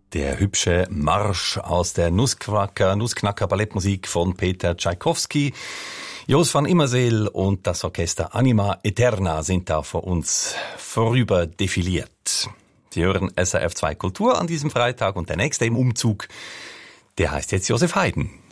Der hübsche Marsch aus der Nussknacker-Ballettmusik von Peter Tschaikowski. Jos van Immerseel und das Orchester Anima Eterna sind da vor uns vorüber defiliert. Sie hören SRF 2 Kultur an diesem Freitag und der nächste im Umzug, der heißt jetzt Josef Haydn.